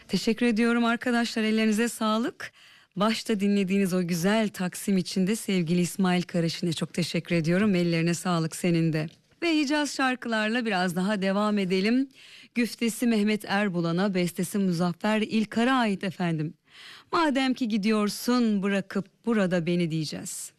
Teşekkür ediyorum arkadaşlar, ellerinize sağlık. Başta dinlediğiniz o güzel Taksim içinde sevgili İsmail Karaşin'e çok teşekkür ediyorum. Ellerine sağlık senin de. Ve Hicaz şarkılarla biraz daha devam edelim. Güftesi Mehmet Erbulan'a, bestesi Muzaffer İlkar'a ait efendim. Madem ki gidiyorsun bırakıp burada beni diyeceğiz.